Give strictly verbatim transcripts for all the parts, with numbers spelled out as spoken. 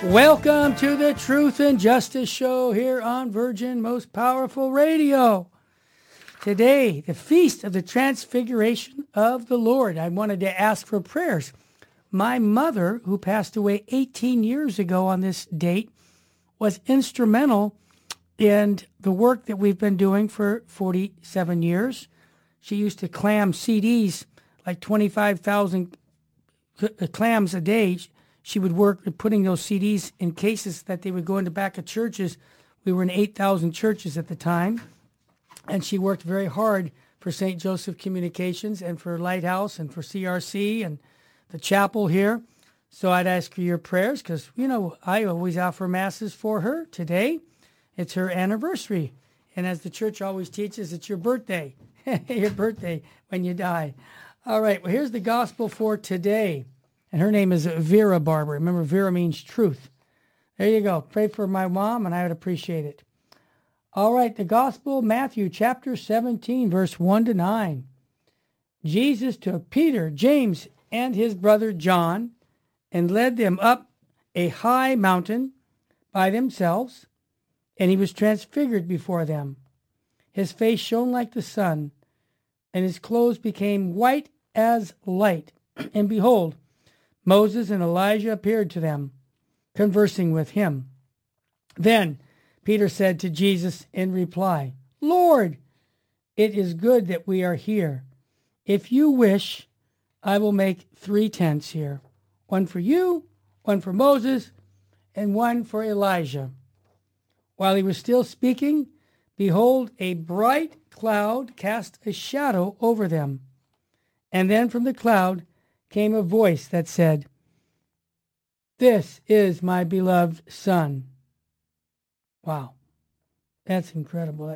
Welcome to the Truth and Justice Show here on Virgin Most Powerful Radio. Today, the Feast of the Transfiguration of the Lord. I wanted to ask for prayers. My mother, who passed away eighteen years ago on this date, was instrumental in the work that we've been doing for forty-seven years. She used to clam C Ds, like twenty-five thousand clams a day. She would work at putting those C Ds in cases that they would go in the back of churches. We were in eight thousand churches at the time. And she worked very hard for Saint Joseph Communications and for Lighthouse and for C R C and the chapel here. So I'd ask for your prayers because, you know, I always offer masses for her. Today, it's her anniversary. And as the church always teaches, it's your birthday. Your birthday when you die. All right, well, here's the gospel for today. And her name is Vera Barber. Remember, Vera means truth. There you go. Pray for my mom, and I would appreciate it. All right, the gospel, Matthew chapter seventeen, verse one to nine. Jesus took Peter, James, and his brother John, and led them up a high mountain by themselves, and he was transfigured before them. His face shone like the sun, and his clothes became white as light. And behold, Moses and Elijah appeared to them, conversing with him. Then Peter said to Jesus in reply, Lord, it is good that we are here. If you wish, I will make three tents here, one for you, one for Moses, and one for Elijah. While he was still speaking, behold, a bright cloud cast a shadow over them. And then from the cloud came a voice that said, This is my beloved Son. Wow, that's incredible.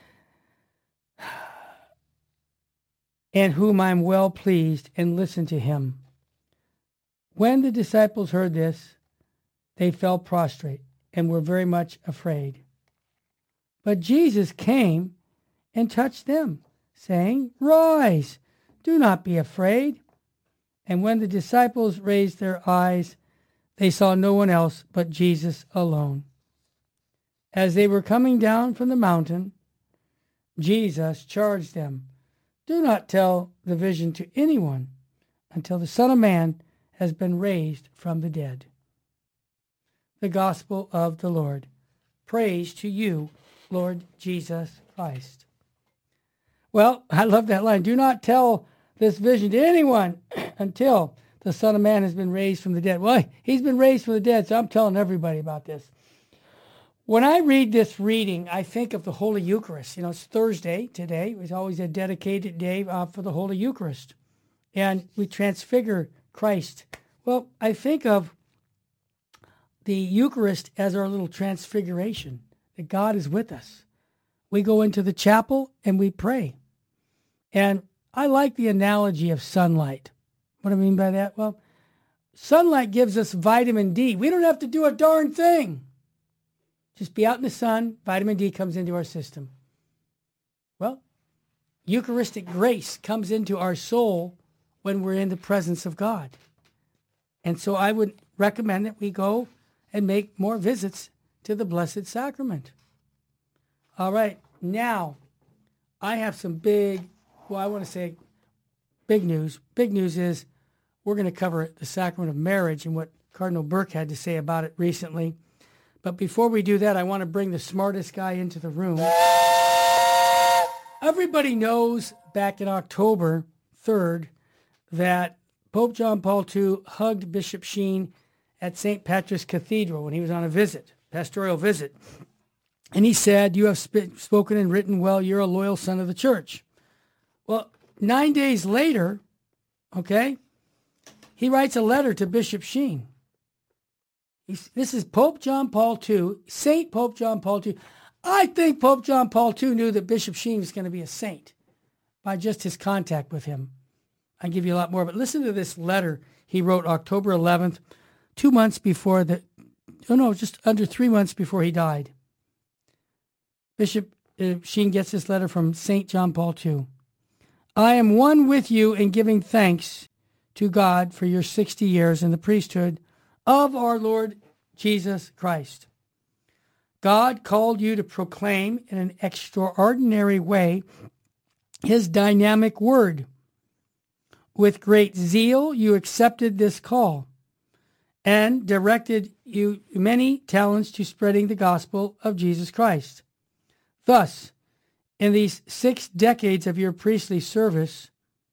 And whom I'm well pleased, and listen to him. When the disciples heard this, they fell prostrate and were very much afraid. But Jesus came and touched them, saying, Rise, do not be afraid. And when the disciples raised their eyes, they saw no one else but Jesus alone. As they were coming down from the mountain, Jesus charged them, Do not tell the vision to anyone until the Son of Man has been raised from the dead. The Gospel of the Lord. Praise to you, Lord Jesus Christ. Well, I love that line. Do not tell this vision to anyone until the Son of Man has been raised from the dead. Well, he's been raised from the dead, so I'm telling everybody about this. When I read this reading, I think of the Holy Eucharist. You know, it's Thursday today. It's always a dedicated day uh, for the Holy Eucharist. And we transfigure Christ. Well, I think of the Eucharist as our little transfiguration, that God is with us. We go into the chapel and we pray. And I like the analogy of sunlight. What do I mean by that? Well, sunlight gives us vitamin D. We don't have to do a darn thing. Just be out in the sun, vitamin D comes into our system. Well, Eucharistic grace comes into our soul when we're in the presence of God. And so I would recommend that we go and make more visits to the Blessed Sacrament. All right, now I have some big, well, I want to say big news. Big news is we're going to cover the sacrament of marriage and what Cardinal Burke had to say about it recently. But before we do that, I want to bring the smartest guy into the room. Everybody knows back in October third that Pope John Paul the Second hugged Bishop Sheen at Saint Patrick's Cathedral when he was on a visit, pastoral visit. And he said, you have sp- spoken and written well, you're a loyal son of the church. Well, nine days later, okay, he writes a letter to Bishop Sheen. He's, this is Pope John Paul the Second, Saint Pope John Paul the Second. I think Pope John Paul the Second knew that Bishop Sheen was going to be a saint by just his contact with him. I'll give you a lot more, but listen to this letter he wrote October eleventh, two months before the, oh no, just under three months before he died. Bishop uh, Sheen gets this letter from Saint John Paul the Second. I am one with you in giving thanks to God for your sixty years in the priesthood of our Lord Jesus Christ. God called you to proclaim in an extraordinary way his dynamic word. With great zeal, you accepted this call and directed you many talents to spreading the gospel of Jesus Christ. Thus, in these six decades of your priestly service,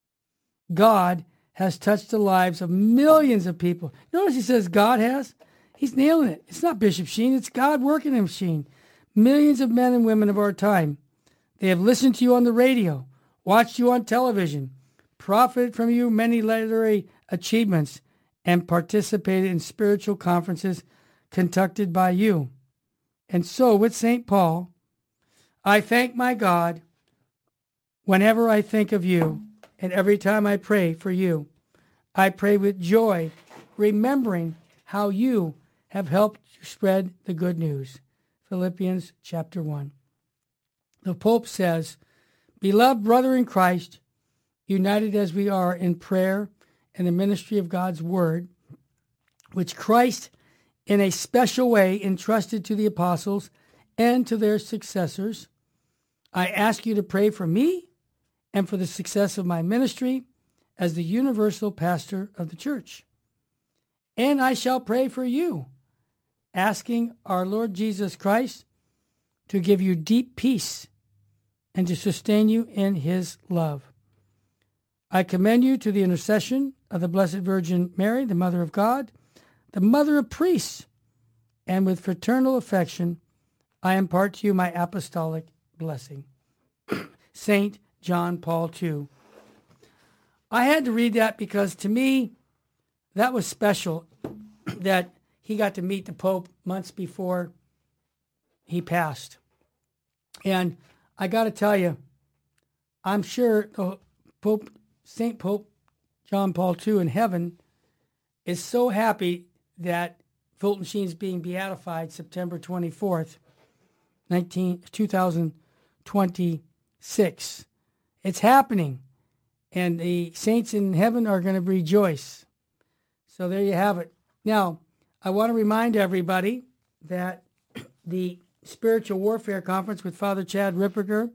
God has touched the lives of millions of people. Notice he says God has. He's nailing it. It's not Bishop Sheen. It's God working in Sheen. Millions of men and women of our time. They have listened to you on the radio, watched you on television, profited from you many literary achievements, and participated in spiritual conferences conducted by you. And so with Saint Paul, I thank my God whenever I think of you and every time I pray for you. I pray with joy, remembering how you have helped to spread the good news. Philippians chapter one. The Pope says, "Beloved brother in Christ, united as we are in prayer and the ministry of God's word, which Christ in a special way entrusted to the apostles and to their successors, I ask you to pray for me and for the success of my ministry as the universal pastor of the church. And I shall pray for you, asking our Lord Jesus Christ to give you deep peace and to sustain you in his love. I commend you to the intercession of the Blessed Virgin Mary, the Mother of God, the Mother of Priests, and with fraternal affection, I impart to you my apostolic blessing." Saint John Paul the Second. I had to read that because to me, that was special that he got to meet the Pope months before he passed. And I got to tell you, I'm sure the Pope, Saint Pope John Paul the Second in heaven is so happy that Fulton Sheen's being beatified September twenty-fourth, two thousand twenty-six. It's happening, and the saints in heaven are going to rejoice. So there you have it. Now, I want to remind everybody that the Spiritual Warfare Conference with Father Chad Ripperger,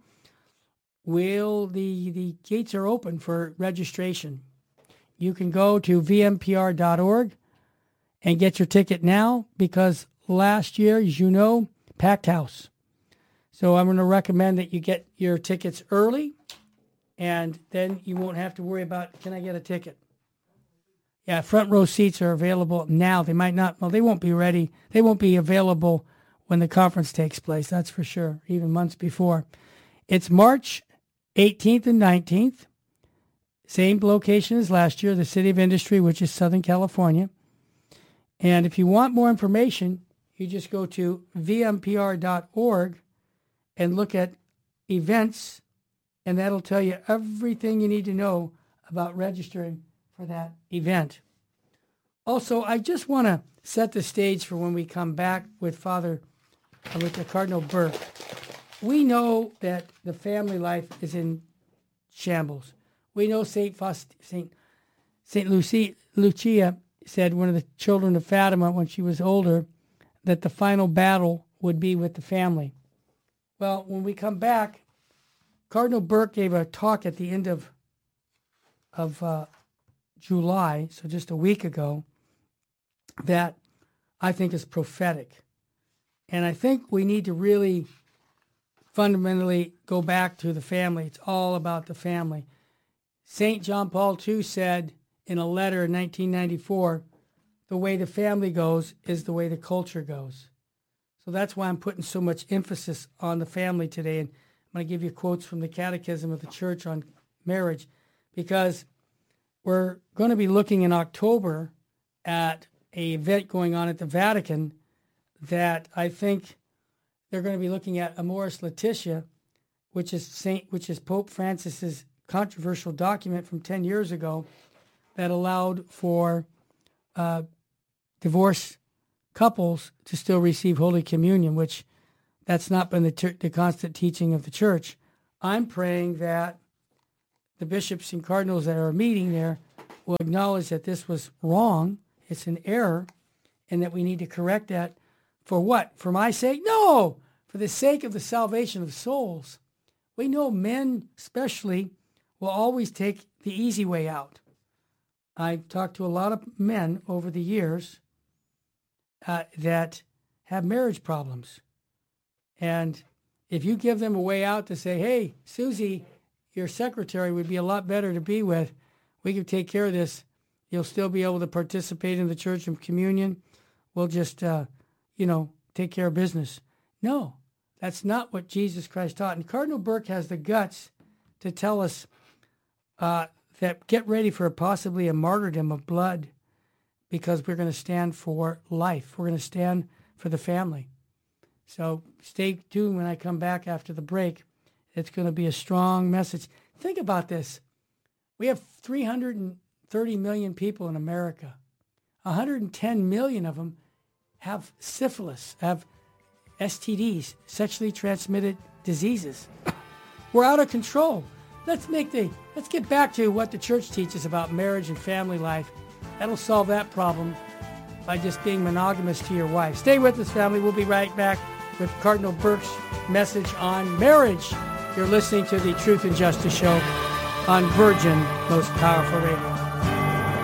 will the, the gates are open for registration. You can go to v m p r dot org and get your ticket now, because last year, as you know, packed house. So I'm going to recommend that you get your tickets early, and then you won't have to worry about, can I get a ticket? Yeah, front row seats are available now. They might not, well, they won't be ready. They won't be available when the conference takes place, that's for sure, even months before. It's March eighteenth and nineteenth. Same location as last year, the City of Industry, which is Southern California. And if you want more information, you just go to v m p r dot org and look at events, and that'll tell you everything you need to know about registering for that event. Also, I just want to set the stage for when we come back with Father, uh, with the Cardinal Burke. We know that the family life is in shambles. We know Saint Faust, Saint Saint Lucy, Lucia said, one of the children of Fatima when she was older, that the final battle would be with the family. Well, when we come back, Cardinal Burke gave a talk at the end of of uh, July, so just a week ago, that I think is prophetic. And I think we need to really fundamentally go back to the family. It's all about the family. Saint John Paul the Second said in a letter in nineteen ninety-four, the way the family goes is the way the culture goes. So that's why I'm putting so much emphasis on the family today. And I'm going to give you quotes from the Catechism of the Church on marriage, because we're going to be looking in October at an event going on at the Vatican that I think they're going to be looking at Amoris Laetitia, which is Saint, which is Pope Francis's controversial document from ten years ago that allowed for uh, divorced couples to still receive Holy Communion, which that's not been the, ter- the constant teaching of the Church. I'm praying that the bishops and cardinals that are meeting there will acknowledge that this was wrong, it's an error, and that we need to correct that. For what? For my sake? No! For the sake of the salvation of souls. We know men especially will always take the easy way out. I've talked to a lot of men over the years uh, that have marriage problems. And if you give them a way out to say, hey, Susie, your secretary would be a lot better to be with. We can take care of this. You'll still be able to participate in the church of communion. We'll just, uh, you know, take care of business. No, that's not what Jesus Christ taught. And Cardinal Burke has the guts to tell us uh, that get ready for possibly a martyrdom of blood, because we're going to stand for life. We're going to stand for the family. So stay tuned when I come back after the break. It's going to be a strong message. Think about this. We have three hundred thirty million people in America. one hundred ten million of them have syphilis, have S T Ds, sexually transmitted diseases. We're out of control. Let's make the let's get back to what the church teaches about marriage and family life. That'll solve that problem by just being monogamous to your wife. Stay with us, family. We'll be right back with Cardinal Burke's message on marriage. You're listening to the Truth and Justice Show on Virgin Most Powerful Radio.